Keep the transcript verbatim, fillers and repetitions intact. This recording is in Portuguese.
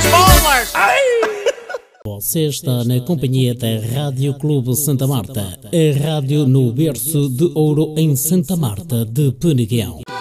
as bolas! Você está na companhia da Rádio Clube Santa Marta, a rádio no berço de ouro em Santa Marta de Peneguião.